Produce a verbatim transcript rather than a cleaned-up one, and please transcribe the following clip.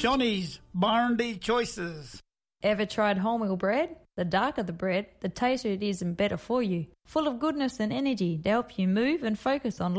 Shonny's Barndy Choices. Ever tried wholemeal bread? The darker the bread, the tastier it is and better for you. Full of goodness and energy to help you move and focus on